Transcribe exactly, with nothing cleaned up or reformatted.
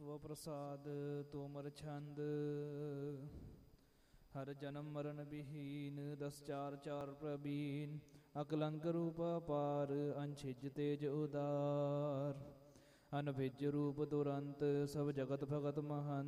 ਤਵ ਪ੍ਰਸਾਦ ਤੋਮਰ ਛੰਦ। ਹਰ ਜਨਮ ਮਰਨ ਵਿਹੀਨ, ਦਸ ਚਾਰ ਚਾਰ ਪ੍ਰਬੀਨ। ਅਕਲੰਕ ਰੂਪ ਅਪਾਰ, ਅੰਛਿਜ ਤੇਜ ਉਦਾਰ। ਅਨਭਿਜ ਰੂਪ ਦੁਰੰਤ, ਸਭ ਜਗਤ ਭਗਤ ਮਹੰਤ।